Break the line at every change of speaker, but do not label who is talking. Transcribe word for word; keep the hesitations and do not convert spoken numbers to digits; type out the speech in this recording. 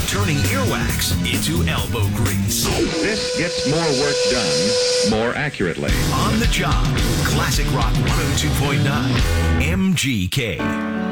turning earwax into elbow grease.
This gets more work done more accurately.
On the job. Classic Rock one oh two point nine. M G K.